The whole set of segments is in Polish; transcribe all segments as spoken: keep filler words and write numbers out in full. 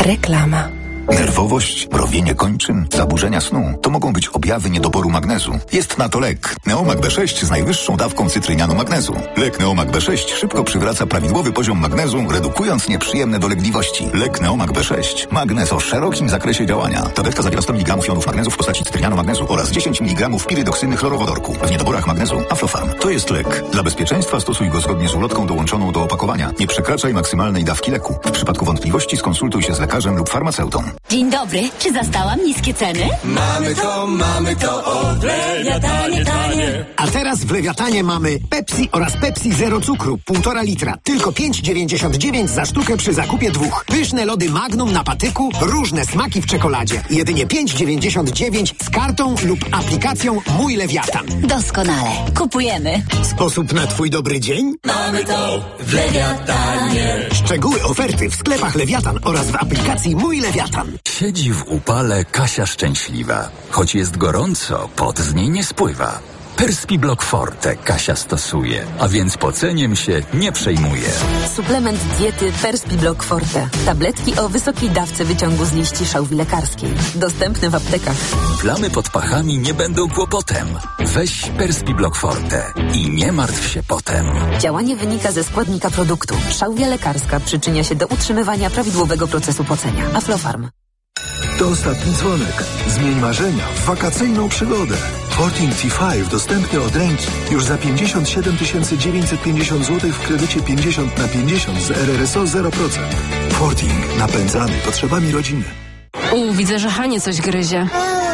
Reklama. Nerwowość, mrowienie kończyn, zaburzenia snu to mogą być objawy niedoboru magnezu. Jest na to lek. Neomag B sześć z najwyższą dawką cytrynianu magnezu. Lek Neomag B sześć szybko przywraca prawidłowy poziom magnezu, redukując nieprzyjemne dolegliwości. Lek Neomag B sześć. Magnez o szerokim zakresie działania. Tabletka zawiera sto miligramów jonów magnezu w postaci cytrynianu magnezu oraz dziesięć miligramów pirydoksyny chlorowodorku. W niedoborach magnezu Aflofarm. To jest lek. Dla bezpieczeństwa stosuj go zgodnie z ulotką dołączoną do opakowania. Nie przekraczaj maksymalnej dawki leku. W przypadku wątpliwości skonsultuj się z lekarzem lub farmaceutą. Dzień dobry, czy zastałam niskie ceny? Mamy to, mamy to, o Lewiatanie tanie. A teraz w Lewiatanie mamy Pepsi oraz Pepsi Zero Cukru, półtora litra. Tylko pięć dziewięćdziesiąt dziewięć za sztukę przy zakupie dwóch. Pyszne lody Magnum na patyku, różne smaki w czekoladzie. Jedynie pięć dziewięćdziesiąt dziewięć z kartą lub aplikacją Mój Lewiatan. Doskonale, kupujemy. Sposób na twój dobry dzień? Mamy to w Lewiatanie. Szczegóły oferty w sklepach Lewiatan oraz w aplikacji Mój Lewiatan. Siedzi w upale Kasia szczęśliwa. Choć jest gorąco, pot z niej nie spływa. Perspiblock Forte Kasia stosuje, a więc poceniem się nie przejmuje. Suplement diety Perspiblock Forte. Tabletki o wysokiej dawce wyciągu z liści szałwi lekarskiej. Dostępne w aptekach. Plamy pod pachami nie będą kłopotem. Weź Perspiblock Forte i nie martw się potem. Działanie wynika ze składnika produktu. Szałwia lekarska przyczynia się do utrzymywania prawidłowego procesu pocenia. Aflofarm. To ostatni dzwonek. Zmień marzenia w wakacyjną przygodę. Forting T pięć dostępny od ręki już za pięćdziesiąt siedem tysięcy dziewięćset pięćdziesiąt złotych w kredycie pięćdziesiąt na pięćdziesiąt z R R S O zero procent. Forting napędzany potrzebami rodziny. U, widzę, że Hanie coś gryzie.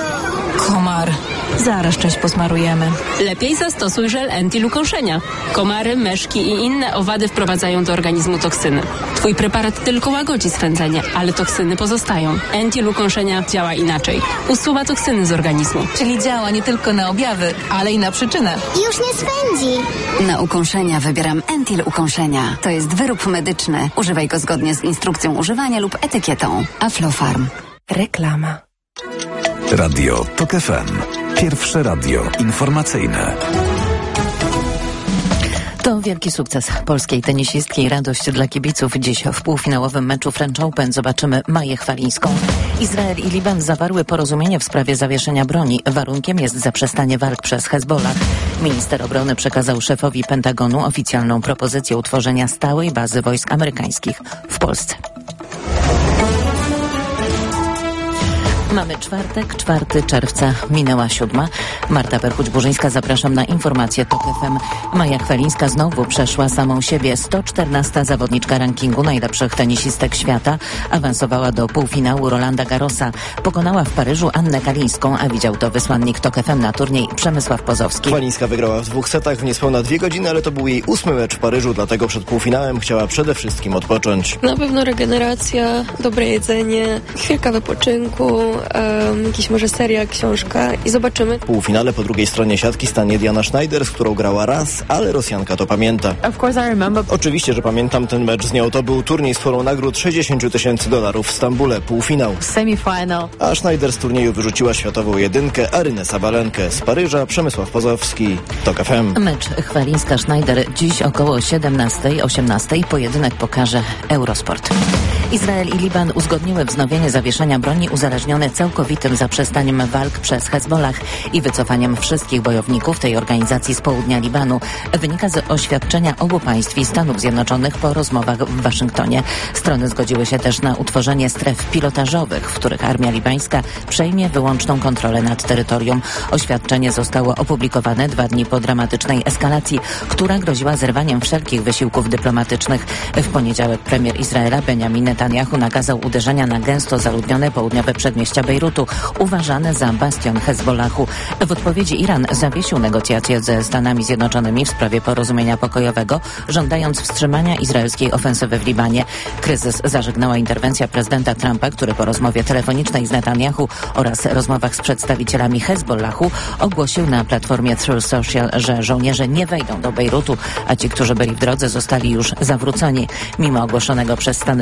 Komar. Zaraz część posmarujemy. Lepiej zastosuj żel Entil ukąszenia. Komary, myszki i inne owady wprowadzają do organizmu toksyny. Twój preparat tylko łagodzi swędzenie, ale toksyny pozostają. Entil ukąszenia działa inaczej. Usuwa toksyny z organizmu. Czyli działa nie tylko na objawy, ale i na przyczynę. Już nie swędzi. Na ukąszenia wybieram Entil ukąszenia. To jest wyrób medyczny. Używaj go zgodnie z instrukcją używania lub etykietą. Aflofarm. Reklama. Radio Tok F M. Pierwsze radio informacyjne. To wielki sukces polskiej tenisistki i radość dla kibiców. Dziś w półfinałowym meczu French Open zobaczymy Maję Chwalińską. Izrael i Liban zawarły porozumienie w sprawie zawieszenia broni. Warunkiem jest zaprzestanie walk przez Hezbollah. Minister obrony przekazał szefowi Pentagonu oficjalną propozycję utworzenia stałej bazy wojsk amerykańskich w Polsce. Mamy czwartek, czwartego czerwca, minęła siódma. Marta Perchuć-Burzyńska, zapraszam na informacje Tok F M. Maja Chwalińska znowu przeszła samą siebie. sto czternasta zawodniczka rankingu najlepszych tenisistek świata awansowała do półfinału Rolanda Garrosa. Pokonała w Paryżu Annę Kalińską, a widział to wysłannik Tok F M na turniej Przemysław Pozowski. Chwalińska wygrała w dwóch setach w niespełna dwie godziny, ale to był jej ósmy mecz w Paryżu, dlatego przed półfinałem chciała przede wszystkim odpocząć. Na pewno regeneracja, dobre jedzenie, chwilka wypoczynku, Um, jakiś może serial, książka i zobaczymy. W półfinale po drugiej stronie siatki stanie Diana Schneider, z którą grała raz, ale Rosjanka to pamięta. Of course I remember. Oczywiście, że pamiętam ten mecz z nią. To był turniej z formą nagród sześćdziesiąt tysięcy dolarów w Stambule, półfinał. Semifinal. A Schneider z turnieju wyrzuciła światową jedynkę Arynę Sabalenkę. Z Paryża Przemysław Pozowski, Tok F M. Mecz Chwalińska-Schneider dziś około siedemnastej, osiemnastej. Pojedynek pokaże Eurosport. Izrael i Liban uzgodniły wznowienie zawieszenia broni uzależnione całkowitym zaprzestaniem walk przez Hezbollah i wycofaniem wszystkich bojowników tej organizacji z południa Libanu. Wynika z oświadczenia obu państw i Stanów Zjednoczonych po rozmowach w Waszyngtonie. Strony zgodziły się też na utworzenie stref pilotażowych, w których armia libańska przejmie wyłączną kontrolę nad terytorium. Oświadczenie zostało opublikowane dwa dni po dramatycznej eskalacji, która groziła zerwaniem wszelkich wysiłków dyplomatycznych. W poniedziałek premier Izraela Benjamin Netanyahu nakazał uderzenia na gęsto zaludnione południowe przedmieścia Bejrutu, uważane za bastion Hezbollahu. W odpowiedzi Iran zawiesił negocjacje ze Stanami Zjednoczonymi w sprawie porozumienia pokojowego, żądając wstrzymania izraelskiej ofensywy w Libanie. Kryzys zażegnała interwencja prezydenta Trumpa, który po rozmowie telefonicznej z Netanyahu oraz rozmowach z przedstawicielami Hezbollahu ogłosił na platformie Truth Social, że żołnierze nie wejdą do Bejrutu, a ci, którzy byli w drodze, zostali już zawróceni. Mimo ogłoszonego przez Stany Zjednoczone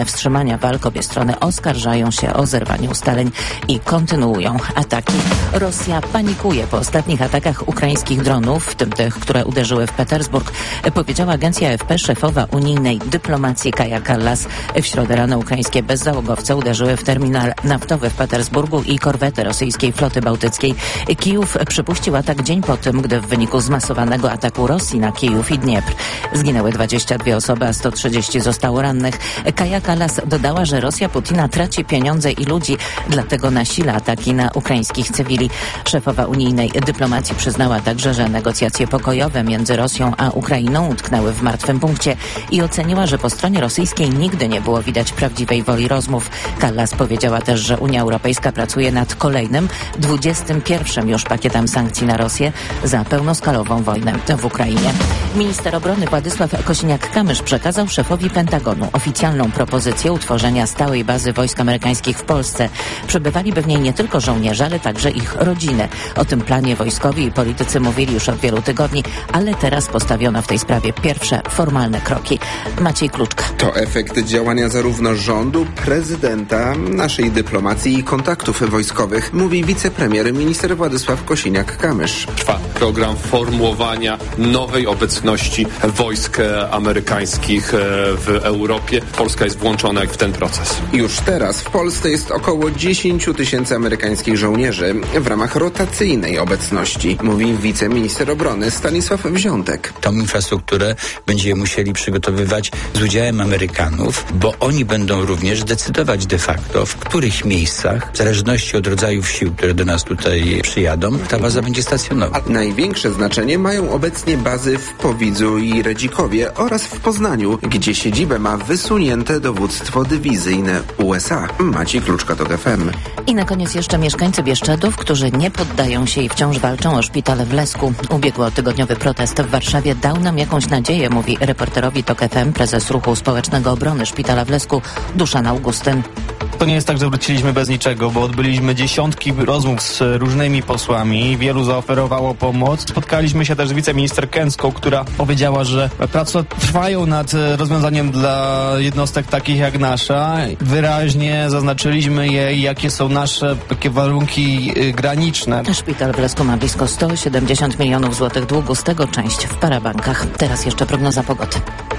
próbowano wstrzymania walk. Obie strony oskarżają się o zerwanie ustaleń i kontynuują ataki. Rosja panikuje po ostatnich atakach ukraińskich dronów, w tym tych, które uderzyły w Petersburg, powiedziała agencja A F P szefowa unijnej dyplomacji Kaja Kallas. W środę rano ukraińskie bezzałogowce uderzyły w terminal naftowy w Petersburgu i korwety rosyjskiej floty bałtyckiej. Kijów przypuścił atak dzień po tym, gdy w wyniku zmasowanego ataku Rosji na Kijów i Dniepr zginęły dwadzieścia dwie osoby, a sto trzydzieści zostało rannych. Kaja Kallas dodała, że Rosja Putina traci pieniądze i ludzi, dlatego nasila ataki na ukraińskich cywili. Szefowa unijnej dyplomacji przyznała także, że negocjacje pokojowe między Rosją a Ukrainą utknęły w martwym punkcie i oceniła, że po stronie rosyjskiej nigdy nie było widać prawdziwej woli rozmów. Kallas powiedziała też, że Unia Europejska pracuje nad kolejnym, dwudziestym pierwszym już pakietem sankcji na Rosję za pełnoskalową wojnę w Ukrainie. Minister obrony Władysław Kosiniak-Kamysz przekazał szefowi Pentagonu oficjalną propozycję utworzenia stałej bazy wojsk amerykańskich w Polsce. Przebywaliby w niej nie tylko żołnierze, ale także ich rodziny. O tym planie wojskowi i politycy mówili już od wielu tygodni, ale teraz postawiono w tej sprawie pierwsze formalne kroki. Maciej Kluczka. To efekt działania zarówno rządu, prezydenta, naszej dyplomacji i kontaktów wojskowych, mówi wicepremier minister Władysław Kosiniak-Kamysz. Trwa program formułowania nowej obecności wojsk amerykańskich w Europie. Polska jest włączona w ten proces. Już teraz w Polsce jest około dziesięć tysięcy amerykańskich żołnierzy w ramach rotacyjnej obecności, mówi wiceminister obrony Stanisław Wziątek. Tą infrastrukturę będziemy musieli przygotowywać z udziałem Amerykanów, bo oni będą również decydować de facto, w których miejscach, w zależności od rodzajów sił, które do nas tutaj przyjadą, ta baza będzie stacjonować. A największe znaczenie mają obecnie bazy w Powidzu i Redzikowie oraz w Poznaniu, gdzie siedzibę ma wysunięte dowództwo dywizyjne U S A. Maciej Kluczka, TOK F M. I na koniec jeszcze mieszkańcy Bieszczadów, którzy nie poddają się i wciąż walczą o szpital w Lesku. Ubiegłotygodniowy protest w Warszawie dał nam jakąś nadzieję, mówi reporterowi TOK F M prezes Ruchu Społecznego Obrony Szpitala w Lesku Duszan Augustyn. To nie jest tak, że wróciliśmy bez niczego, bo odbyliśmy dziesiątki rozmów z różnymi posłami, wielu zaoferowało pomoc. Spotkaliśmy się też z wiceminister Kęcką, która powiedziała, że prace trwają nad rozwiązaniem dla jednostek takich jak nasza. Wyraźnie zaznaczyliśmy jej, jakie są nasze takie warunki graniczne. Szpital w Lesku ma blisko sto siedemdziesiąt milionów złotych długu, z tego część w parabankach. Teraz jeszcze prognoza pogody.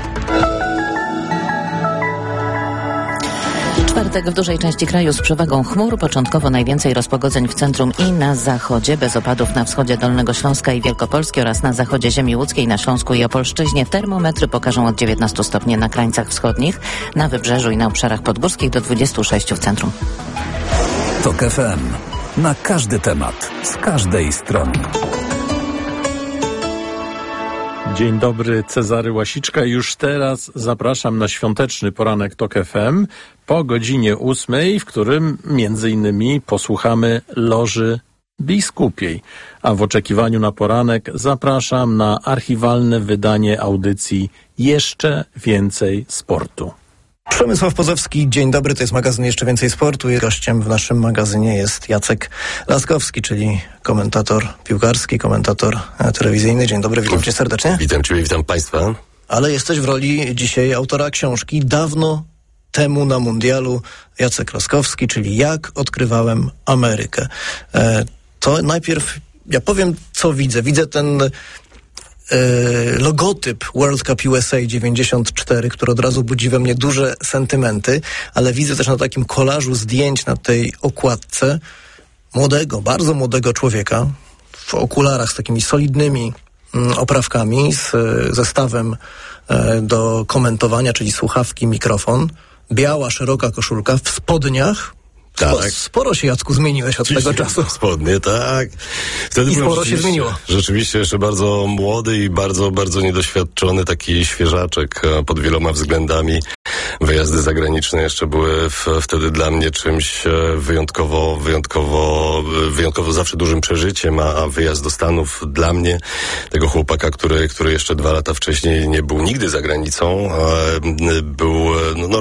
Czwartek w dużej części kraju z przewagą chmur, początkowo najwięcej rozpogodzeń w centrum i na zachodzie, bez opadów na wschodzie Dolnego Śląska i Wielkopolski oraz na zachodzie ziemi łódzkiej, na Śląsku i Opolszczyźnie. Termometry pokażą od dziewiętnastu stopni na krańcach wschodnich, na Wybrzeżu i na obszarach podgórskich do dwudziestu sześciu w centrum. TOK F M. Na każdy temat, z każdej strony. Dzień dobry, Cezary Łasiczka. Już teraz zapraszam na świąteczny poranek TOK F M po godzinie ósmej, w którym między innymi posłuchamy Loży Biskupiej. A w oczekiwaniu na poranek zapraszam na archiwalne wydanie audycji Jeszcze Więcej Sportu. Przemysław Pozowski, dzień dobry, to jest magazyn Jeszcze Więcej Sportu i gościem w naszym magazynie jest Jacek Laskowski, czyli komentator piłkarski, komentator telewizyjny. Dzień dobry, witam cię serdecznie. Witam ciebie, witam państwa. Ale jesteś w roli dzisiaj autora książki Dawno temu na mundialu. Jacek Laskowski, czyli Jak odkrywałem Amerykę. E, to najpierw ja powiem, co widzę. Widzę ten logotyp World Cup U S A dziewięćdziesiąt cztery, który od razu budzi we mnie duże sentymenty, ale widzę też na takim kolażu zdjęć na tej okładce młodego, bardzo młodego człowieka w okularach z takimi solidnymi mm, oprawkami, z zestawem e, do komentowania, czyli słuchawki, mikrofon, biała, szeroka koszulka, w spodniach. Tak. Sporo się, Jacku, zmieniłeś od tego czasu. Spodnie, tak. Wtedy I sporo się zmieniło. Rzeczywiście jeszcze bardzo młody i bardzo, bardzo niedoświadczony, taki świeżaczek pod wieloma względami. Wyjazdy zagraniczne jeszcze były w, wtedy dla mnie czymś wyjątkowo, wyjątkowo, wyjątkowo zawsze dużym przeżyciem, a wyjazd do Stanów dla mnie, tego chłopaka, który, który jeszcze dwa lata wcześniej nie był nigdy za granicą, był no, no,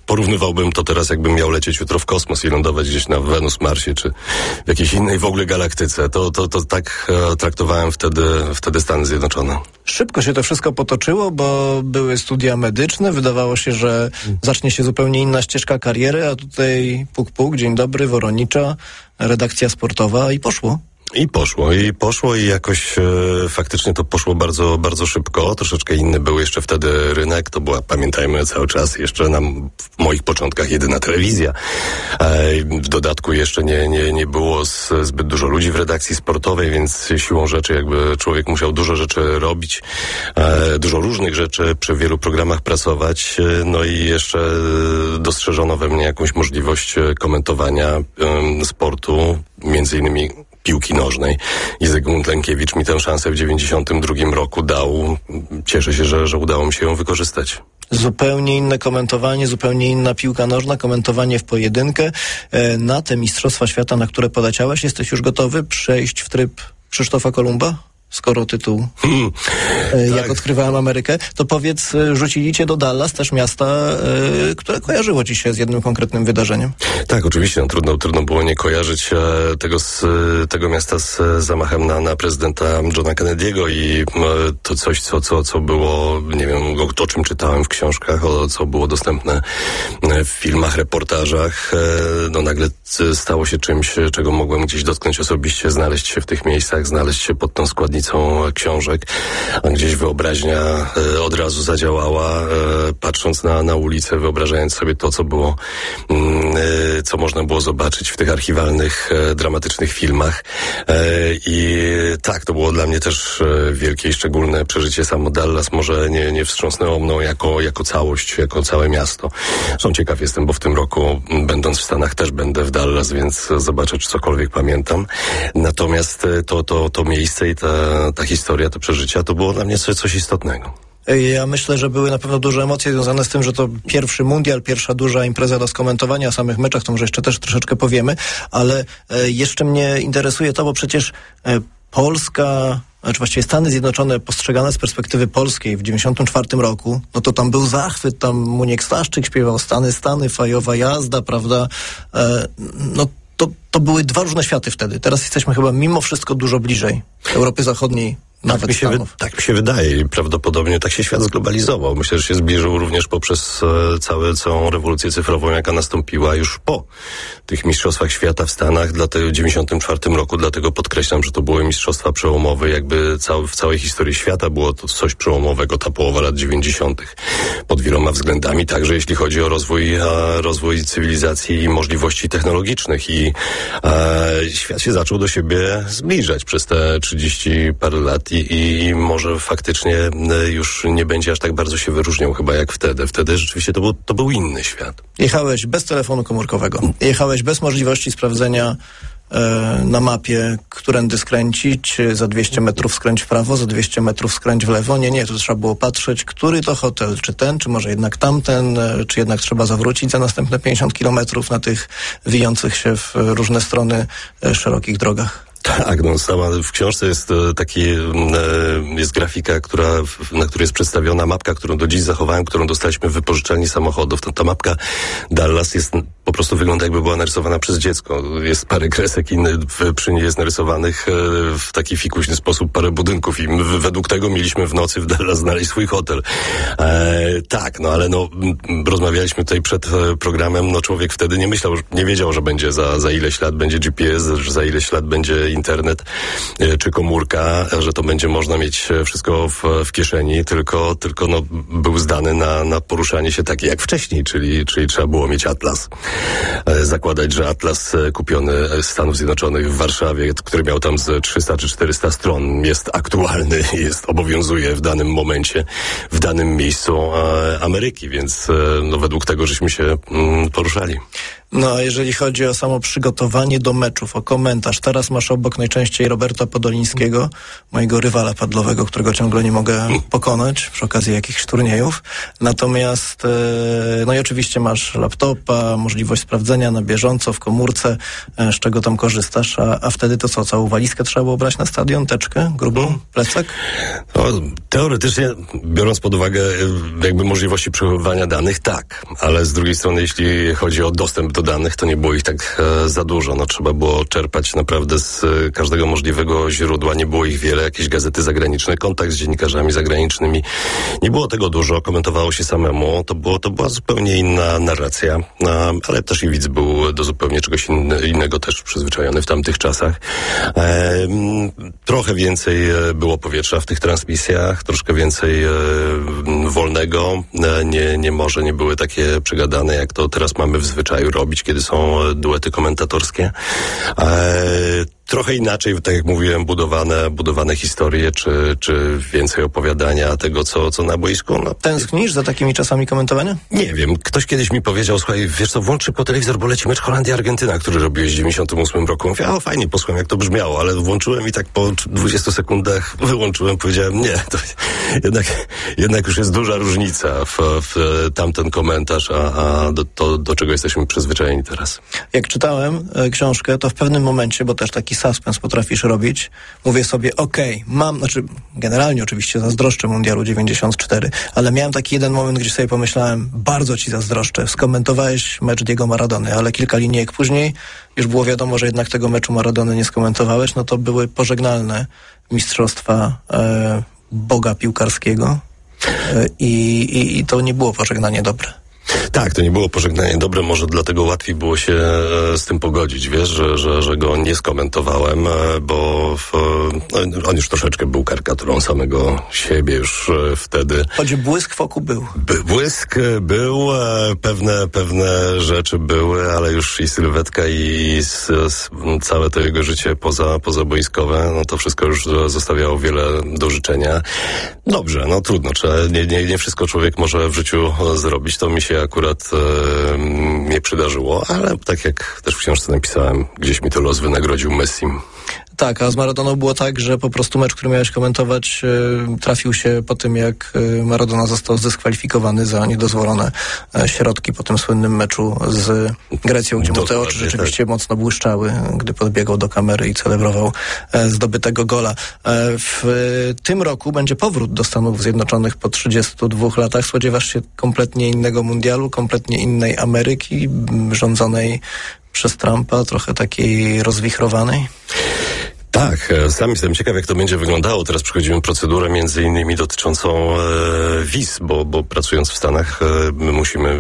porównywałbym to teraz, jakbym miał lecieć jutro w kosmos i lądować gdzieś na Wenus, Marsie, czy w jakiejś innej w ogóle galaktyce. To, to, to tak e, traktowałem wtedy, wtedy Stany Zjednoczone. Szybko się to wszystko potoczyło, bo były studia medyczne, wydawało się, że zacznie się zupełnie inna ścieżka kariery, a tutaj puk puk, dzień dobry, Woronicza, redakcja sportowa i poszło. I poszło, i poszło i jakoś e, faktycznie to poszło bardzo, bardzo szybko. Troszeczkę inny był jeszcze wtedy rynek. To była, pamiętajmy, cały czas jeszcze na w moich początkach jedyna telewizja. E, w dodatku jeszcze nie, nie, nie było z, zbyt dużo ludzi w redakcji sportowej, więc siłą rzeczy jakby człowiek musiał dużo rzeczy robić, e, dużo różnych rzeczy, przy wielu programach pracować. E, no i jeszcze dostrzeżono we mnie jakąś możliwość komentowania e, sportu, między innymi piłki nożnej. I Zygmunt Lękiewicz mi tę szansę w dziewięćdziesiątym drugim roku dał. Cieszę się, że, że udało mi się ją wykorzystać. Zupełnie inne komentowanie, zupełnie inna piłka nożna, komentowanie w pojedynkę. Na te Mistrzostwa Świata, na które poleciałeś, jesteś już gotowy przejść w tryb Krzysztofa Kolumba? Skoro tytuł hmm, jak tak. Odkrywałem Amerykę, to powiedz, rzucili cię do Dallas, też miasta, y, które kojarzyło ci się z jednym konkretnym wydarzeniem. Tak, oczywiście, no, trudno, trudno było nie kojarzyć e, tego, z, tego miasta z zamachem na, na prezydenta Johna Kennedy'ego i e, to coś, co, co, co było, nie wiem, o, o czym czytałem w książkach, o co było dostępne w filmach, reportażach, e, no nagle stało się czymś, czego mogłem gdzieś dotknąć osobiście, znaleźć się w tych miejscach, znaleźć się pod tą składnicą książek, a gdzieś wyobraźnia e, od razu zadziałała, e, patrząc na, na ulicę, wyobrażając sobie to, co było, e, co można było zobaczyć w tych archiwalnych, e, dramatycznych filmach. E, I tak, to było dla mnie też e, wielkie i szczególne przeżycie. Samo Dallas może nie, nie wstrząsnęło mną jako, jako całość, jako całe miasto. Zresztą ciekaw jestem, bo w tym roku, będąc w Stanach, też będę w Dallas, więc zobaczę, czy cokolwiek pamiętam. Natomiast to, to, to miejsce i ta ta historia, te przeżycia, to było dla mnie coś, coś istotnego. Ja myślę, że były na pewno duże emocje związane z tym, że to pierwszy mundial, pierwsza duża impreza do skomentowania o samych meczach, to może jeszcze też troszeczkę powiemy, ale e, jeszcze mnie interesuje to, bo przecież e, Polska, znaczy właściwie Stany Zjednoczone postrzegane z perspektywy polskiej w dziewięćdziesiątym czwartym roku, no to tam był zachwyt, tam Muniek Staszczyk śpiewał Stany, Stany, fajowa jazda, prawda? E, no to, to były dwa różne światy wtedy. Teraz jesteśmy chyba mimo wszystko dużo bliżej Europy Zachodniej. Nawet tak, mi się wy, tak mi się wydaje i prawdopodobnie tak się świat zglobalizował. Myślę, że się zbliżył również poprzez e, całe, całą rewolucję cyfrową, jaka nastąpiła już po tych mistrzostwach świata w Stanach dla tego w dziewięćdziesiątym czwartym roku. Dlatego podkreślam, że to były mistrzostwa przełomowe. Jakby cały, w całej historii świata było to coś przełomowego, ta połowa lat dziewięćdziesiątych pod wieloma względami. Także jeśli chodzi o rozwój, a, rozwój cywilizacji i możliwości technologicznych. I a, świat się zaczął do siebie zbliżać przez te trzydzieści parę lat. I, i może faktycznie już nie będzie aż tak bardzo się wyróżniał chyba jak wtedy. Wtedy rzeczywiście to był, to był inny świat. Jechałeś bez telefonu komórkowego. Jechałeś bez możliwości sprawdzenia e, na mapie, którędy skręcić. Za dwieście metrów skręć w prawo, za dwieście metrów skręć w lewo. Nie, nie, tu trzeba było patrzeć, który to hotel, czy ten, czy może jednak tamten, czy jednak trzeba zawrócić za następne pięćdziesiąt kilometrów na tych wijących się w różne strony e, szerokich drogach. Tak, no sama w książce jest taki, jest grafika, która, na której jest przedstawiona mapka, którą do dziś zachowałem, którą dostaliśmy w wypożyczalni samochodów. Ta, ta mapka Dallas jest, po prostu wygląda jakby była narysowana przez dziecko. Jest parę kresek i przy niej jest narysowanych w taki fikuśny sposób parę budynków i my według tego mieliśmy w nocy w Dallas znaleźć swój hotel. E, tak, no ale no rozmawialiśmy tutaj przed programem, no człowiek wtedy nie myślał, nie wiedział, że będzie za, za ileś lat będzie G P S, że za ileś lat będzie internet czy komórka, że to będzie można mieć wszystko w, w kieszeni, tylko, tylko no, był zdany na, na poruszanie się takie jak wcześniej, czyli, czyli trzeba było mieć atlas. Zakładać, że atlas kupiony z Stanów Zjednoczonych w Warszawie, który miał tam z trzysta czy czterysta stron, jest aktualny, jest, obowiązuje w danym momencie, w danym miejscu Ameryki, więc no, według tego żeśmy się mm, poruszali. No a jeżeli chodzi o samo przygotowanie do meczów, o komentarz, teraz masz obok najczęściej Roberta Podolińskiego, mojego rywala padlowego, którego ciągle nie mogę pokonać przy okazji jakichś turniejów. Natomiast e, no i oczywiście masz laptopa, możliwość sprawdzenia na bieżąco w komórce, e, z czego tam korzystasz, a, a wtedy to co, całą walizkę trzeba było brać na stadion, teczkę, grubą, plecak? No, teoretycznie, biorąc pod uwagę jakby możliwości przechowywania danych, tak, ale z drugiej strony, jeśli chodzi o dostęp do danych, to nie było ich tak e, za dużo. No, trzeba było czerpać naprawdę z e, każdego możliwego źródła. Nie było ich wiele, jakieś gazety zagraniczne, kontakt z dziennikarzami zagranicznymi. Nie było tego dużo, komentowało się samemu. To, było, to była zupełnie inna narracja, e, ale też i widz był do zupełnie czegoś inne, innego też przyzwyczajony w tamtych czasach. E, trochę więcej było powietrza w tych transmisjach, troszkę więcej e, wolnego. E, nie, nie może nie były takie przegadane, jak to teraz mamy w zwyczaju robić, kiedy są duety komentatorskie. E, trochę inaczej, tak jak mówiłem, budowane, budowane historie, czy, czy więcej opowiadania tego, co, co na boisku. No. Tęsknisz za takimi czasami komentowania? Nie wiem. Ktoś kiedyś mi powiedział, słuchaj, wiesz co, włącz po telewizor, bo leci mecz Holandia-Argentyna, który robiłeś w dziewięćdziesiątym ósmym roku. Mówię, a fajnie, posłucham, jak to brzmiało, ale włączyłem i tak po dwudziestu sekundach wyłączyłem, powiedziałem, nie, to jednak, jednak już jest duża różnica w, w tamten komentarz, a, a do, to, do czego jesteśmy przyzwyczajeni teraz. Jak czytałem e, książkę, to w pewnym momencie, bo też taki suspens potrafisz robić, mówię sobie, okej, okay, mam, znaczy generalnie oczywiście zazdroszczę Mundialu dziewięćdziesiąt cztery, ale miałem taki jeden moment, gdzie sobie pomyślałem, bardzo ci zazdroszczę, skomentowałeś mecz Diego Maradony, ale kilka linijek później już było wiadomo, że jednak tego meczu Maradony nie skomentowałeś, no to były pożegnalne mistrzostwa e, Boga piłkarskiego e, i, i to nie było pożegnanie dobre. Tak, to nie było pożegnanie dobre, może dlatego łatwiej było się e, z tym pogodzić, wiesz, że, że, że go nie skomentowałem, e, bo w, e, on już troszeczkę był karykaturą samego siebie już e, wtedy. Choć błysk w oku był. By, błysk był, e, pewne, pewne rzeczy były, ale już i sylwetka i s, s, całe to jego życie poza, pozaboiskowe, no to wszystko już zostawiało wiele do życzenia. Dobrze, no trudno, trzeba, nie, nie, nie wszystko człowiek może w życiu zrobić, to mi się akurat e, nie przydarzyło, ale tak jak też w książce napisałem, gdzieś mi to los wynagrodził Messim. Tak, a z Maradoną było tak, że po prostu mecz, który miałeś komentować, e, trafił się po tym, jak e, Maradona został zdyskwalifikowany za niedozwolone e, środki po tym słynnym meczu z Grecją, gdzie mu te oczy rzeczywiście tak mocno błyszczały, gdy podbiegał do kamery i celebrował e, zdobytego gola. E, w e, tym roku będzie powrót do Stanów Zjednoczonych po trzydziestu dwóch latach. Spodziewasz się kompletnie innego mundialu, kompletnie innej Ameryki, m, rządzonej przez Trumpa, trochę takiej rozwichrowanej? Tak, sam jestem ciekaw, jak to będzie wyglądało. Teraz przechodzimy procedurę między innymi dotyczącą e, wiz, bo, bo pracując w Stanach e, my musimy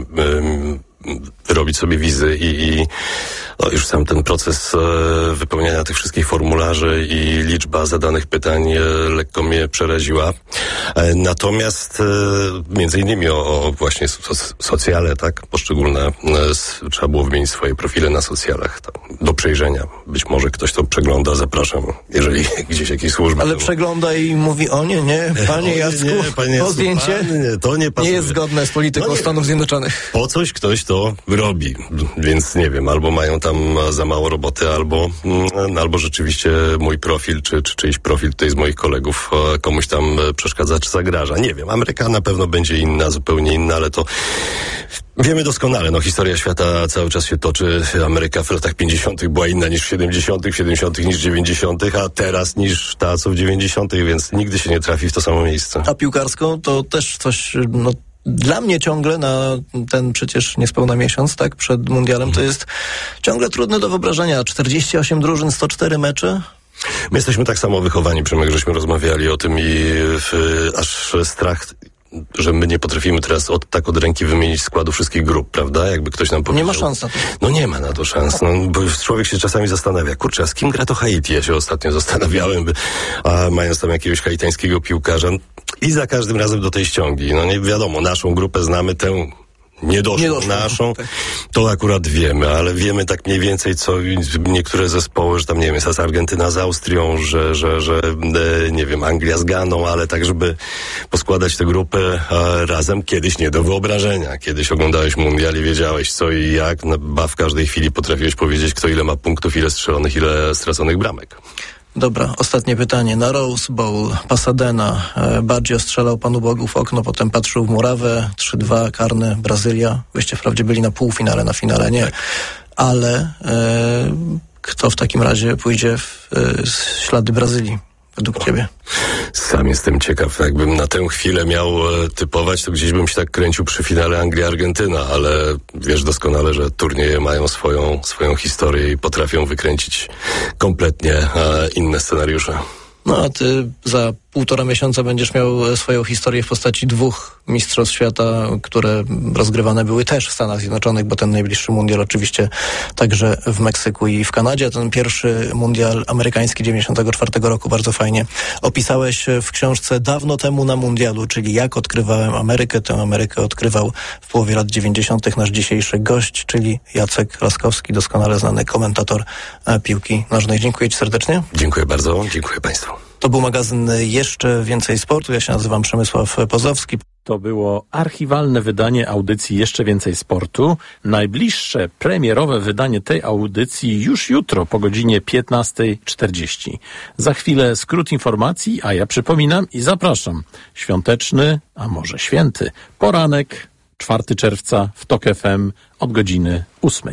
e, wyrobić sobie wizy i, i no już sam ten proces e, wypełniania tych wszystkich formularzy i liczba zadanych pytań e, lekko mnie przeraziła. E, natomiast e, między innymi o, o właśnie so, socjale, tak, poszczególne e, s, trzeba było wymienić swoje profile na socjalach to, do przejrzenia. Być może ktoś to przegląda, zapraszam, jeżeli gdzieś jakieś służby. Ale to przegląda i mówi, o nie, nie, panie Jacku, nie, panie Jacku, zdjęcie panie, to nie, nie jest zgodne z polityką no nie, Stanów Zjednoczonych. Po coś ktoś to robi, więc nie wiem, albo mają tam za mało roboty, albo, albo rzeczywiście mój profil, czy, czy czyjś profil tutaj z moich kolegów komuś tam przeszkadza, czy zagraża. Nie wiem, Ameryka na pewno będzie inna, zupełnie inna, ale to wiemy doskonale, no historia świata cały czas się toczy. Ameryka w latach pięćdziesiątych była inna niż w siedemdziesiątych, w siedemdziesiątych niż w dziewięćdziesiątych, a teraz niż ta, co w dziewięćdziesiątych, więc nigdy się nie trafi w to samo miejsce. A piłkarską to też coś, no dla mnie ciągle na ten przecież niespełna miesiąc, tak, przed mundialem, to jest ciągle trudne do wyobrażenia. czterdzieści osiem drużyn, sto cztery mecze. My jesteśmy tak samo wychowani, Przemek, żeśmy rozmawiali o tym i w, aż strach, że my nie potrafimy teraz od, tak od ręki wymienić składu wszystkich grup, prawda? Jakby ktoś nam powiedział... Nie ma szans na to. No nie ma na to szans, no, bo człowiek się czasami zastanawia, kurczę, a z kim gra to Haiti? Ja się ostatnio zastanawiałem, by, a mając tam jakiegoś haitańskiego piłkarza i za każdym razem do tej ściągi. No nie wiadomo, naszą grupę znamy, tę nie doszło, nie doszło. naszą, to akurat wiemy, ale wiemy tak mniej więcej, co niektóre zespoły, że tam, nie wiem, jest Argentyna z Austrią, że, że, że nie wiem, Anglia z Ganą, ale tak, żeby poskładać tę grupę razem, kiedyś nie do wyobrażenia. Kiedyś oglądałeś mundial i wiedziałeś co i jak, no, ba w każdej chwili potrafiłeś powiedzieć, kto ile ma punktów, ile strzelonych, ile straconych bramek. Dobra, ostatnie pytanie. Na Rose Bowl, Pasadena, e, Baggio strzelał Panu Bogu w okno, potem patrzył w murawę, trzy dwa, karne, Brazylia. Wyście wprawdzie byli na półfinale, na finale nie. Ale e, kto w takim razie pójdzie w e, ślady Brazylii? Według ciebie? Sam jestem ciekaw. Jakbym na tę chwilę miał e, typować, to gdzieś bym się tak kręcił przy finale Anglia-Argentyna, ale wiesz doskonale, że turnieje mają swoją, swoją historię i potrafią wykręcić kompletnie e, inne scenariusze. No a ty za półtora miesiąca będziesz miał swoją historię w postaci dwóch mistrzostw świata, które rozgrywane były też w Stanach Zjednoczonych, bo ten najbliższy mundial oczywiście także w Meksyku i w Kanadzie. Ten pierwszy mundial amerykański dziewięćdziesiątego czwartego roku bardzo fajnie opisałeś w książce Dawno temu na mundialu, czyli jak odkrywałem Amerykę. Tę Amerykę odkrywał w połowie lat dziewięćdziesiątych nasz dzisiejszy gość, czyli Jacek Laskowski, doskonale znany komentator piłki nożnej. Dziękuję ci serdecznie. Dziękuję bardzo, dziękuję państwu. To był magazyn Jeszcze Więcej Sportu. Ja się nazywam Przemysław Pozowski. To było archiwalne wydanie audycji Jeszcze Więcej Sportu. Najbliższe premierowe wydanie tej audycji już jutro po godzinie piętnasta czterdzieści. Za chwilę skrót informacji, a ja przypominam i zapraszam. Świąteczny, a może święty, poranek czwartego czerwca w Tok F M od godziny ósmej.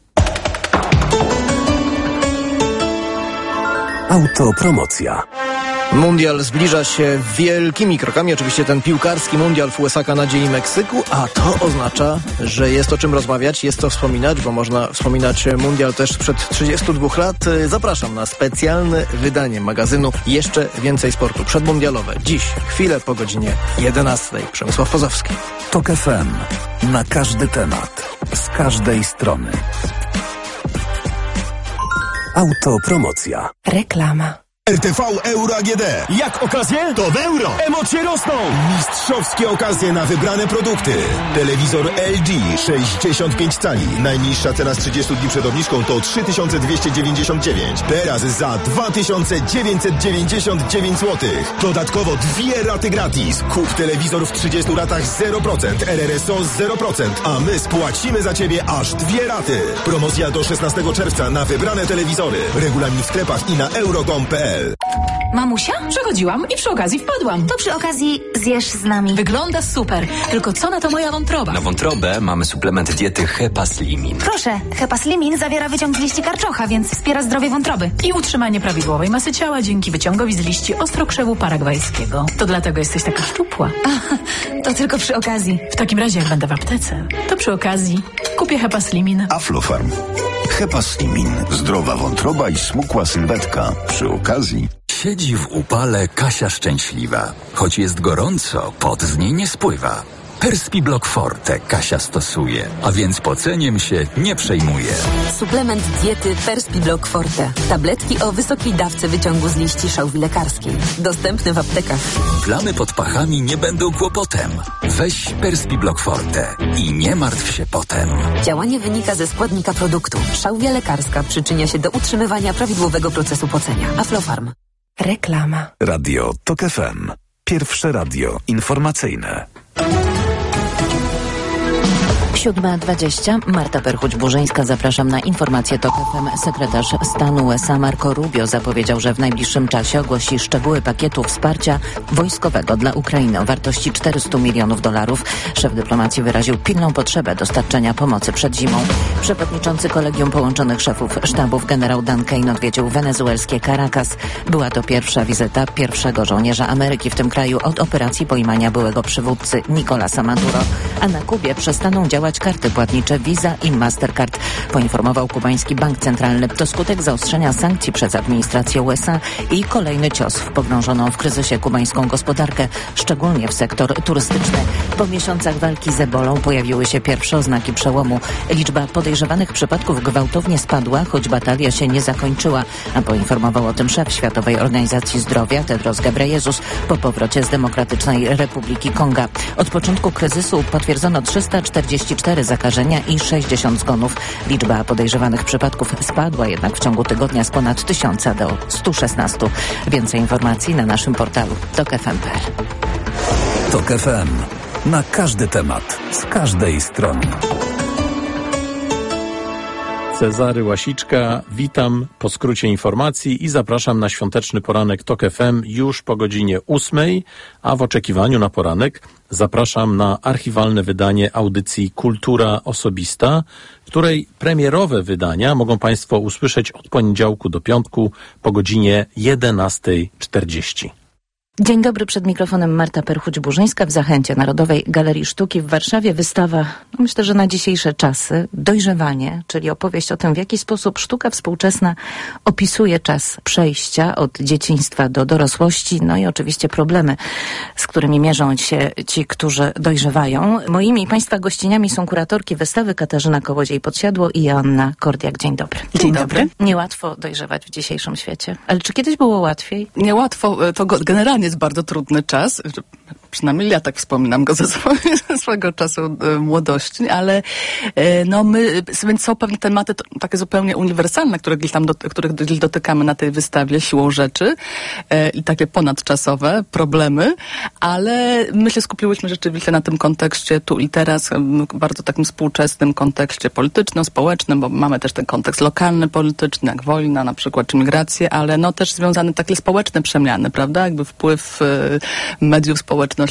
Autopromocja. Mundial zbliża się wielkimi krokami, oczywiście ten piłkarski mundial w U S A, Kanadzie i Meksyku, a to oznacza, że jest o czym rozmawiać, jest to wspominać, bo można wspominać mundial też sprzed trzydziestu dwóch lat. Zapraszam na specjalne wydanie magazynu Jeszcze Więcej Sportu przedmundialowe. Dziś, chwilę po godzinie jedenastej. Przemysław Pozowski. Tok F M. Na każdy temat. Z każdej strony. Autopromocja. Reklama. R T V Euro A G D. Jak okazje? To w euro. Emocje rosną. Mistrzowskie okazje na wybrane produkty. Telewizor L G sześćdziesiąt pięć cali. Najniższa cena z trzydziestu dni przed obniżką to trzy tysiące dwieście dziewięćdziesiąt dziewięć. Teraz za dwa tysiące dziewięćset dziewięćdziesiąt dziewięć złotych. Dodatkowo dwie raty gratis. Kup telewizor w trzydziestu ratach zero procent. R R S O zero procent. A my spłacimy za Ciebie aż dwie raty. Promocja do szesnastego czerwca na wybrane telewizory. Regulamin w sklepach i na euro kropka com kropka p l. Mamusia? Przechodziłam i przy okazji wpadłam. To przy okazji zjesz z nami. Wygląda super. Tylko co na to moja wątroba? Na wątrobę mamy suplement diety Hepaslimin. Proszę, Hepaslimin zawiera wyciąg z liści karczocha, więc wspiera zdrowie wątroby. I utrzymanie prawidłowej masy ciała dzięki wyciągowi z liści ostrokrzewu paragwajskiego. To dlatego jesteś taka szczupła. A, to tylko przy okazji. W takim razie jak będę w aptece, to przy okazji kupię Hepaslimin. Aflofarm. Hepaslimin. Zdrowa wątroba i smukła sylwetka. Przy okazji... Siedzi w upale Kasia szczęśliwa. Choć jest gorąco, pot z niej nie spływa. Perspi Block Forte Kasia stosuje, a więc poceniem się nie przejmuje. Suplement diety Perspi Block Forte. Tabletki o wysokiej dawce wyciągu z liści szałwi lekarskiej. Dostępne w aptekach. Plamy pod pachami nie będą kłopotem. Weź Perspi Block Forte i nie martw się potem. Działanie wynika ze składnika produktu. Szałwia lekarska przyczynia się do utrzymywania prawidłowego procesu pocenia. Aflofarm. Reklama. Radio Tok F M. Pierwsze radio informacyjne. siódma dwadzieścia. Marta Perchuć-Burzyńska. Zapraszam na informację Tok F M. Sekretarz stanu U S A Marco Rubio zapowiedział, że w najbliższym czasie ogłosi szczegóły pakietu wsparcia wojskowego dla Ukrainy o wartości czterystu milionów dolarów. Szef dyplomacji wyraził pilną potrzebę dostarczenia pomocy przed zimą. Przewodniczący Kolegium Połączonych Szefów Sztabów generał Dan Kane odwiedził wenezuelskie Caracas. Była to pierwsza wizyta pierwszego żołnierza Ameryki w tym kraju od operacji pojmania byłego przywódcy Nicolasa Maduro. A na Kubie przestaną działać blokować karty płatnicze Visa i Mastercard, poinformował kubański bank centralny. To skutek zaostrzenia sankcji przez administrację U S A i kolejny cios w pogrążoną w kryzysie kubańską gospodarkę, szczególnie w sektor turystyczny. Po miesiącach walki z ebolą pojawiły się pierwsze oznaki przełomu. Liczba podejrzewanych przypadków gwałtownie spadła, choć batalia się nie zakończyła, a poinformował o tym szef Światowej Organizacji Zdrowia Tedros Ghebreyesus po powrocie z Demokratycznej Republiki Konga. Od początku kryzysu potwierdzono trzysta czterdzieści cztery zakażenia i sześćdziesiąt zgonów. Liczba podejrzewanych przypadków spadła jednak w ciągu tygodnia z ponad tysiąca do stu szesnastu. Więcej informacji na naszym portalu tok f m kropka p l. Tok F M. Na każdy temat, z każdej strony. Cezary Łasiczka, witam po skrócie informacji i zapraszam na świąteczny poranek Tok F M już po godzinie ósmej, a w oczekiwaniu na poranek zapraszam na archiwalne wydanie audycji Kultura Osobista, której premierowe wydania mogą Państwo usłyszeć od poniedziałku do piątku po godzinie jedenasta czterdzieści. Dzień dobry, przed mikrofonem Marta Perchuć-Burzyńska. W Zachęcie Narodowej Galerii Sztuki w Warszawie wystawa, no myślę, że na dzisiejsze czasy, Dojrzewanie, czyli opowieść o tym, w jaki sposób sztuka współczesna opisuje czas przejścia od dzieciństwa do dorosłości, no i oczywiście problemy, z którymi mierzą się ci, którzy dojrzewają. Moimi i Państwa gościniami są kuratorki wystawy Katarzyna Kołodziej-Podsiadło i Joanna Kordiak. Dzień dobry. Dzień dobry. Niełatwo dojrzewać w dzisiejszym świecie, ale czy kiedyś było łatwiej? Niełatwo, to generalnie jest bardzo trudny czas. Przynajmniej ja tak wspominam go ze swojego czasu e, młodości, ale e, no my, więc są pewne tematy to, takie zupełnie uniwersalne, które gdzieś tam do, których gdzieś dotykamy na tej wystawie siłą rzeczy e, i takie ponadczasowe problemy, ale my się skupiłyśmy rzeczywiście na tym kontekście tu i teraz, m, bardzo takim współczesnym kontekście politycznym, społecznym, bo mamy też ten kontekst lokalny, polityczny, jak wojna na przykład, czy migracje, ale no też związane takie społeczne przemiany, prawda? Jakby wpływ e, mediów społecznych,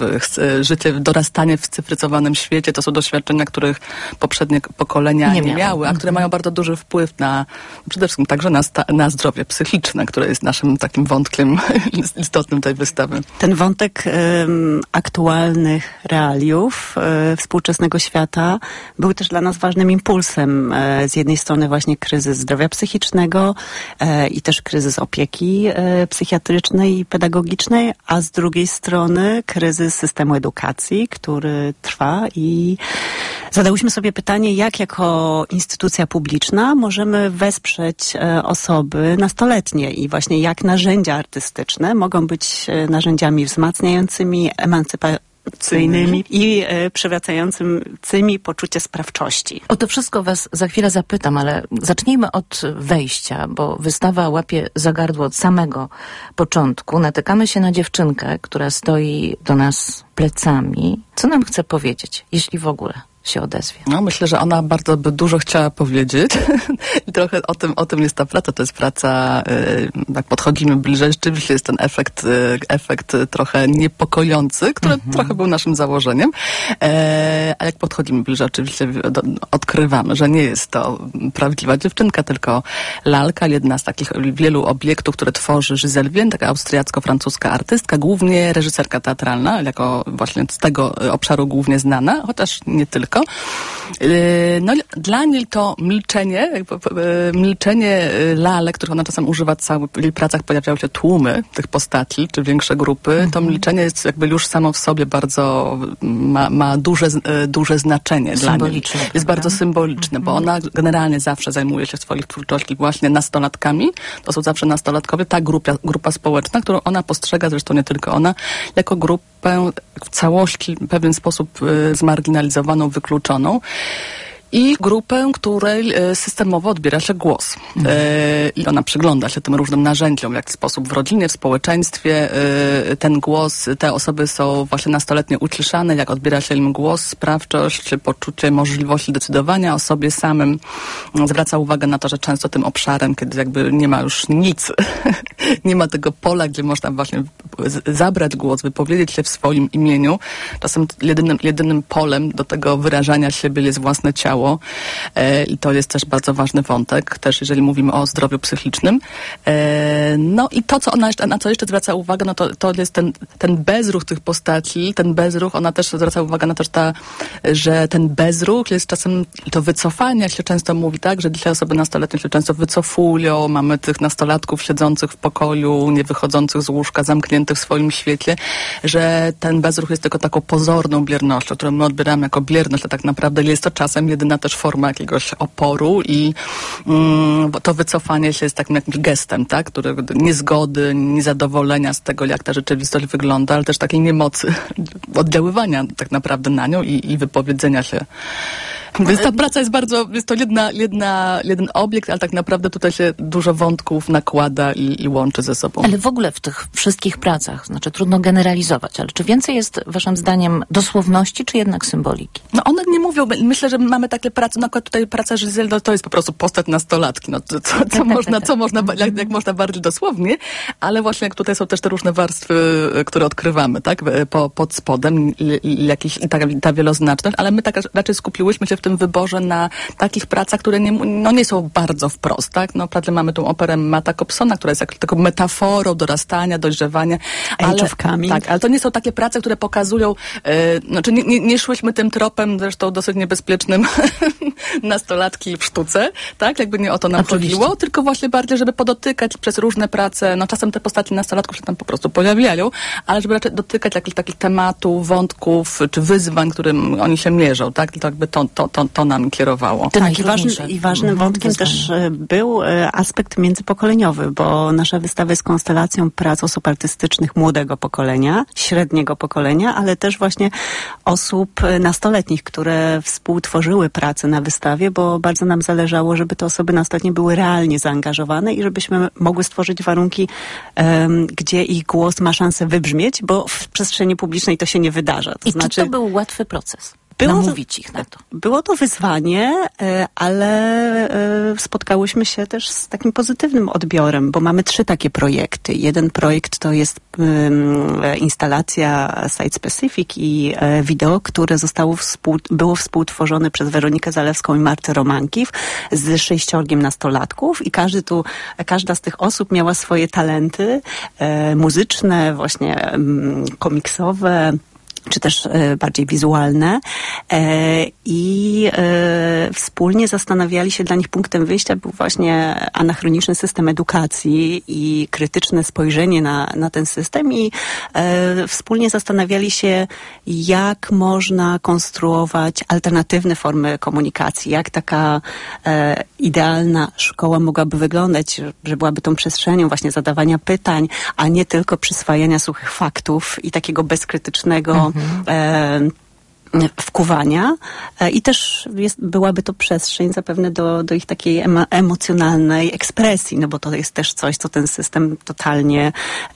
życie, dorastanie w cyfryzowanym świecie, to są doświadczenia, których poprzednie pokolenia nie, nie miały, a które mają bardzo duży wpływ na, przede wszystkim także na, sta, na zdrowie psychiczne, które jest naszym takim wątkiem istotnym tej wystawy. Ten wątek um, aktualnych realiów um, współczesnego świata był też dla nas ważnym impulsem. Um, z jednej strony właśnie kryzys zdrowia psychicznego um, i też kryzys opieki um, psychiatrycznej i pedagogicznej, a z drugiej strony kryzys systemu edukacji, który trwa i zadałyśmy sobie pytanie, jak jako instytucja publiczna możemy wesprzeć e, osoby nastoletnie i właśnie jak narzędzia artystyczne mogą być e, narzędziami wzmacniającymi, emancypacyjnymi i e, przywracającymi poczucie sprawczości. O to wszystko Was za chwilę zapytam, ale zacznijmy od wejścia, bo wystawa łapie za gardło od samego początku. Natykamy się na dziewczynkę, która stoi do nas plecami. Co nam chce powiedzieć, jeśli w ogóle się odezwie? No, myślę, że ona bardzo by dużo chciała powiedzieć i trochę o tym, o tym jest ta praca. To jest praca, yy, jak podchodzimy bliżej, rzeczywiście jest ten efekt, yy, efekt trochę niepokojący, który mhm. trochę był naszym założeniem, yy, a jak podchodzimy bliżej, oczywiście do, odkrywamy, że nie jest to prawdziwa dziewczynka, tylko lalka, jedna z takich wielu obiektów, które tworzy Giselle Vienne, taka austriacko-francuska artystka, głównie reżyserka teatralna, jako właśnie z tego obszaru głównie znana, chociaż nie tylko. No, dla niej to milczenie, jakby, milczenie lalek, których ona czasem używa, w jej pracach pojawiają się tłumy tych postaci, czy większe grupy, mm-hmm. to milczenie jest jakby już samo w sobie bardzo, ma, ma duże, duże znaczenie dla niej. Jest prawda? Bardzo symboliczne, mm-hmm. bo ona generalnie zawsze zajmuje się w swoich twórczości właśnie nastolatkami, to są zawsze nastolatkowie, ta grupa, grupa społeczna, którą ona postrzega, zresztą nie tylko ona, jako grupę w całości w pewien sposób zmarginalizowaną, wykluczoną. I grupę, której systemowo odbiera się głos. Mhm. E, I ona przygląda się tym różnym narzędziom, w jaki sposób w rodzinie, w społeczeństwie e, ten głos, te osoby są właśnie nastoletnio uciszane, jak odbiera się im głos, sprawczość, poczucie możliwości decydowania o sobie samym. Zwraca uwagę na to, że często tym obszarem, kiedy jakby nie ma już nic, nie ma tego pola, gdzie można właśnie zabrać głos, wypowiedzieć się w swoim imieniu. Czasem jedynym, jedynym polem do tego wyrażania siebie jest własne ciało, ciało. I to jest też bardzo ważny wątek, też jeżeli mówimy o zdrowiu psychicznym. No i to, co ona jeszcze, na co jeszcze zwraca uwagę, no to, to jest ten, ten bezruch tych postaci, ten bezruch, ona też zwraca uwagę na to, że, ta, że ten bezruch jest czasem, to wycofanie, jak się często mówi, tak, że dzisiaj osoby nastoletnie się często wycofują, mamy tych nastolatków siedzących w pokoju, nie wychodzących z łóżka, zamkniętych w swoim świecie, że ten bezruch jest tylko taką pozorną biernością, którą my odbieramy jako bierność, a tak naprawdę jest to czasem jedyna też forma jakiegoś oporu i mm, bo to wycofanie się jest takim jakimś gestem, tak, który niezgody, niezadowolenia z tego, jak ta rzeczywistość wygląda, ale też takiej niemocy oddziaływania tak naprawdę na nią i, i wypowiedzenia się. Więc ta praca jest bardzo, jest to jedna, jedna, jeden obiekt, ale tak naprawdę tutaj się dużo wątków nakłada i, i łączy ze sobą. Ale w ogóle w tych wszystkich pracach, znaczy trudno generalizować, ale czy więcej jest waszym zdaniem dosłowności, czy jednak symboliki? No one nie mówią, myślę, że mamy takie prace, na przykład tutaj praca Żyzelda to jest po prostu postać nastolatki, no co, co, co można, co można, jak, jak można bardziej dosłownie, ale właśnie jak tutaj są też te różne warstwy, które odkrywamy, tak, po, pod spodem i, i, jakiś, i ta, ta wieloznaczność, ale my tak raczej skupiłyśmy się w tym wyborze na takich pracach, które nie, no nie są bardzo wprost, tak? No prawie mamy tą operę Matta Kobsona, która jest jak, taką metaforą dorastania, dojrzewania. Age of Coming. Tak, ale to nie są takie prace, które pokazują, yy, znaczy nie, nie, nie szłyśmy tym tropem, zresztą dosyć niebezpiecznym nastolatki w sztuce, tak? Jakby nie o to nam Oczywiście. chodziło, tylko właśnie bardziej, żeby podotykać przez różne prace, no czasem te postaci nastolatków się tam po prostu pojawiają, ale żeby raczej dotykać jakichś takich tematów, wątków, czy wyzwań, którym oni się mierzą, tak? I to jakby to, to, to, to nam kierowało. Tak, i, ważny, i ważnym mhm, wątkiem wyzwanie. też był aspekt międzypokoleniowy, bo nasza wystawa jest konstelacją prac osób artystycznych młodego pokolenia, średniego pokolenia, ale też właśnie osób nastoletnich, które współtworzyły pracę na wystawie, bo bardzo nam zależało, żeby te osoby nastoletnie były realnie zaangażowane i żebyśmy mogły stworzyć warunki, um, gdzie ich głos ma szansę wybrzmieć, bo w przestrzeni publicznej to się nie wydarza. To I znaczy, czy to był łatwy proces? Było namówić ich na to. Było to wyzwanie, ale spotkałyśmy się też z takim pozytywnym odbiorem, bo mamy trzy takie projekty. Jeden projekt to jest instalacja Site Specific i wideo, które zostało współ, było współtworzone przez Weronikę Zalewską i Martę Romankiw z sześciorgiem nastolatków i każdy tu, każda z tych osób miała swoje talenty muzyczne, właśnie komiksowe, czy też e, bardziej wizualne e, i e, wspólnie zastanawiali się, dla nich punktem wyjścia był właśnie anachroniczny system edukacji i krytyczne spojrzenie na, na ten system i e, wspólnie zastanawiali się, jak można konstruować alternatywne formy komunikacji, jak taka e, idealna szkoła mogłaby wyglądać, że byłaby tą przestrzenią właśnie zadawania pytań, a nie tylko przyswajania suchych faktów i takiego bezkrytycznego mhm. E, wkuwania e, i też jest, byłaby to przestrzeń zapewne do, do ich takiej emo, emocjonalnej ekspresji, no bo to jest też coś, co ten system totalnie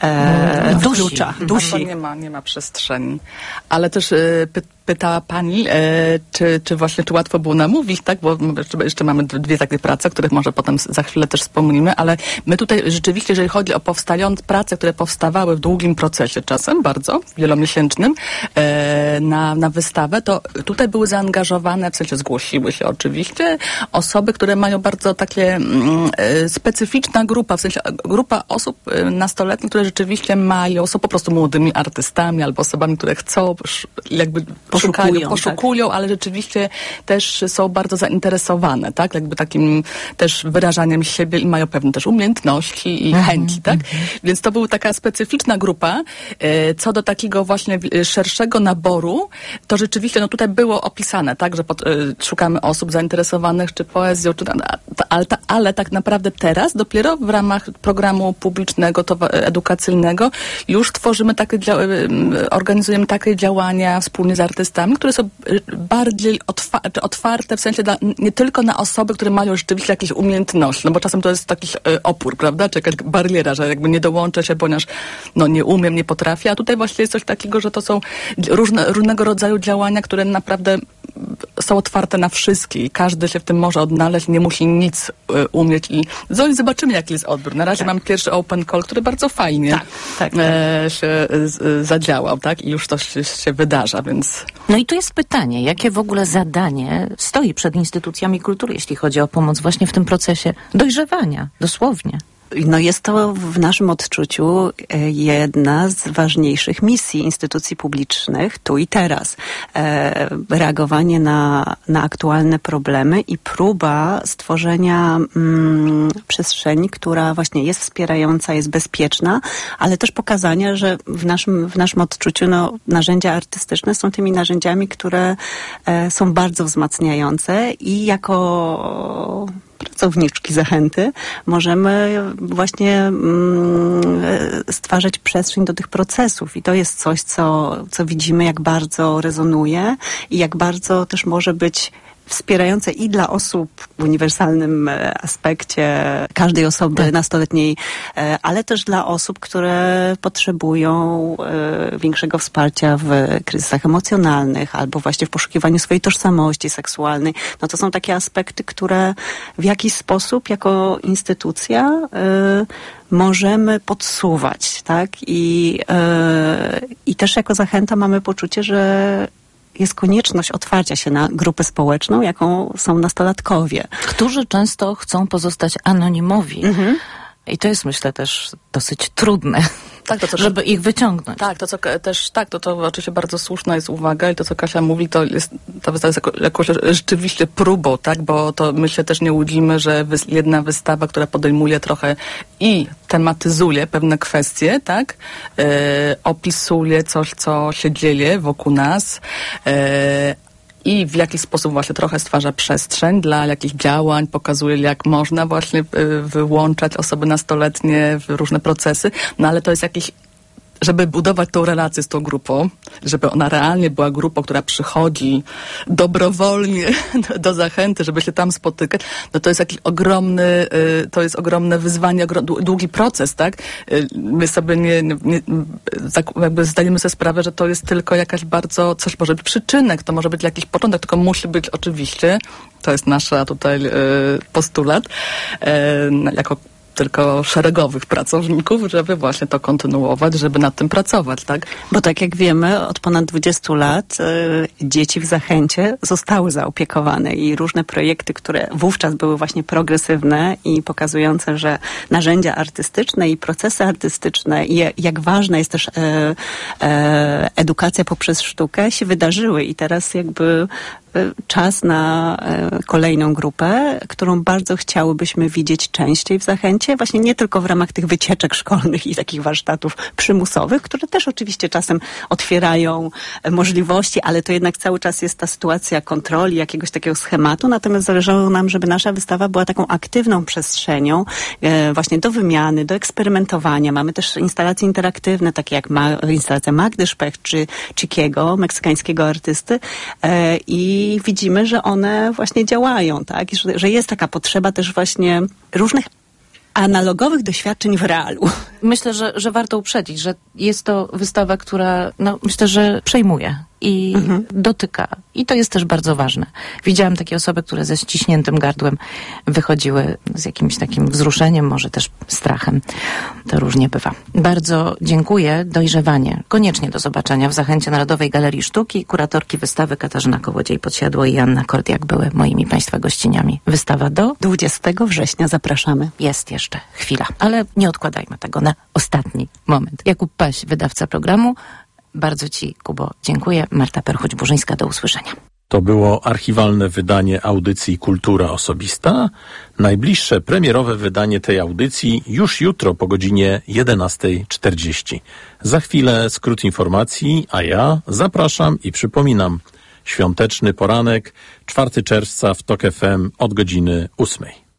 e, wyklucza, dusi. To nie ma, nie ma przestrzeni. Ale też e, py, pytała pani, e, czy, czy właśnie czy łatwo było namówić, tak? Bo jeszcze, jeszcze mamy dwie takie prace, o których może potem za chwilę też wspomnimy, ale my tutaj rzeczywiście, jeżeli chodzi o powstające prace, które powstawały w długim procesie czasem, bardzo wielomiesięcznym, e, na, na wystawę, to tutaj były zaangażowane, w sensie zgłosiły się oczywiście, osoby, które mają bardzo takie mm, e, specyficzna grupa, w sensie grupa osób e, nastoletnich, które rzeczywiście mają, są po prostu młodymi artystami albo osobami, które chcą jakby poszukują, szukają, poszukują, tak. ale rzeczywiście też są bardzo zainteresowane, tak? Jakby takim też wyrażaniem siebie i mają pewne też umiejętności i mm-hmm, chęci, tak? Mm-hmm. Więc to była taka specyficzna grupa. E, co do takiego właśnie szerszego naboru, to rzeczywiście, no tutaj było opisane, tak? Że pod, e, szukamy osób zainteresowanych czy poezją, czy, ale, ale tak naprawdę teraz, dopiero w ramach programu publicznego, to, edukacyjnego, już tworzymy takie, organizujemy takie działania wspólnie z artystami, które są bardziej otwa- otwarte, w sensie dla, nie tylko na osoby, które mają rzeczywiście jakieś umiejętności, no bo czasem to jest taki y, opór, prawda, czy jakaś bariera, że jakby nie dołączę się, ponieważ no nie umiem, nie potrafię, a tutaj właśnie jest coś takiego, że to są różne, różnego rodzaju działania, które naprawdę są otwarte na wszystkich. Każdy się w tym może odnaleźć, nie musi nic y, umieć i zobaczymy, jaki jest odbiór. Na razie tak. Mamy pierwszy open call, który bardzo fajnie tak, tak, tak. E, się z, zadziałał, tak? I już to się, się wydarza, więc... No i tu jest pytanie, jakie w ogóle zadanie stoi przed instytucjami kultury, jeśli chodzi o pomoc właśnie w tym procesie dojrzewania, dosłownie? No jest to w naszym odczuciu jedna z ważniejszych misji instytucji publicznych tu i teraz. E, reagowanie na, na aktualne problemy i próba stworzenia mm, przestrzeni, która właśnie jest wspierająca, jest bezpieczna, ale też pokazania, że w naszym, w naszym odczuciu no, narzędzia artystyczne są tymi narzędziami, które e, są bardzo wzmacniające i jako pracowniczki Zachęty możemy właśnie mm, stwarzać przestrzeń do tych procesów i to jest coś, co, co widzimy, jak bardzo rezonuje i jak bardzo też może być wspierające i dla osób w uniwersalnym aspekcie każdej osoby tak. nastoletniej, ale też dla osób, które potrzebują większego wsparcia w kryzysach emocjonalnych albo właśnie w poszukiwaniu swojej tożsamości seksualnej. No to są takie aspekty, które w jakiś sposób jako instytucja możemy podsuwać, tak? I, i też jako Zachęta mamy poczucie, że jest konieczność otwarcia się na grupę społeczną, jaką są nastolatkowie. Którzy często chcą pozostać anonimowi. Mhm. I to jest, myślę, też dosyć trudne, tak, to, co, żeby ich wyciągnąć. Tak, to co też, tak, to, to oczywiście bardzo słuszna jest uwaga i to, co Kasia mówi, to jest, to jest jako, jakoś rzeczywiście próbą, tak, bo to my się też nie łudzimy, że wy, jedna wystawa, która podejmuje trochę i tematyzuje pewne kwestie, tak, e, opisuje coś, co się dzieje wokół nas, e, i w jakiś sposób właśnie trochę stwarza przestrzeń dla jakichś działań, pokazuje, jak można właśnie wyłączać osoby nastoletnie w różne procesy, no ale to jest jakiś, żeby budować tą relację z tą grupą, żeby ona realnie była grupą, która przychodzi dobrowolnie do Zachęty, żeby się tam spotykać, no to jest jakiś ogromny, to jest ogromne wyzwanie, długi proces, tak? My sobie nie, nie jakby zdajemy sobie sprawę, że to jest tylko jakaś bardzo, coś może być przyczynek, to może być jakiś początek, tylko musi być oczywiście, to jest nasza tutaj postulat, jako tylko szeregowych pracowników, żeby właśnie to kontynuować, żeby nad tym pracować, tak? Bo tak jak wiemy, od ponad dwudziestu lat y, dzieci w Zachęcie zostały zaopiekowane i różne projekty, które wówczas były właśnie progresywne i pokazujące, że narzędzia artystyczne i procesy artystyczne i jak ważna jest też e, e, edukacja poprzez sztukę, się wydarzyły i teraz jakby czas na kolejną grupę, którą bardzo chciałybyśmy widzieć częściej w Zachęcie, właśnie nie tylko w ramach tych wycieczek szkolnych i takich warsztatów przymusowych, które też oczywiście czasem otwierają możliwości, ale to jednak cały czas jest ta sytuacja kontroli, jakiegoś takiego schematu, natomiast zależało nam, żeby nasza wystawa była taką aktywną przestrzenią właśnie do wymiany, do eksperymentowania. Mamy też instalacje interaktywne, takie jak ma, instalacja Magdy Specht czy Chikiego, meksykańskiego artysty i I widzimy, że one właśnie działają, tak? I że, że jest taka potrzeba też właśnie różnych analogowych doświadczeń w realu. Myślę, że, że warto uprzedzić, że jest to wystawa, która, no, myślę, że przejmuje i mhm. dotyka. I to jest też bardzo ważne. Widziałam takie osoby, które ze ściśniętym gardłem wychodziły z jakimś takim wzruszeniem, może też strachem. To różnie bywa. Bardzo dziękuję. Dojrzewanie. Koniecznie do zobaczenia w Zachęcie Narodowej Galerii Sztuki. Kuratorki wystawy Katarzyna Kołodziej-Podsiadło i Anna Kordiak były moimi Państwa gościniami. Wystawa do dwudziestego września. Zapraszamy. Jest jeszcze chwila, ale nie odkładajmy tego na ostatni moment. Jakub Paś, wydawca programu. Bardzo Ci, Kubo, dziękuję. Marta Perchuć-Burzyńska, do usłyszenia. To było archiwalne wydanie audycji Kultura Osobista. Najbliższe premierowe wydanie tej audycji już jutro po godzinie jedenasta czterdzieści. Za chwilę skrót informacji, a ja zapraszam i przypominam. Świąteczny poranek, czwartego czerwca w Tok F M od godziny ósmej.